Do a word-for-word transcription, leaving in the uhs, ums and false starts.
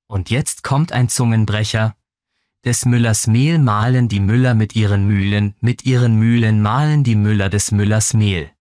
Und jetzt kommt ein Zungenbrecher. Des Müllers Mehl mahlen die Müller mit ihren Mühlen, mit ihren Mühlen mahlen die Müller des Müllers Mehl.